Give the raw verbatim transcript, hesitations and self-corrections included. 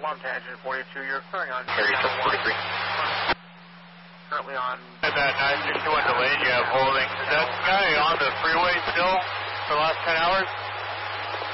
Montana forty-two, you're clearing on thirty-seven forty-three. Currently on... And that nine six two one delay you have holding, is that guy on the freeway still for the last ten hours?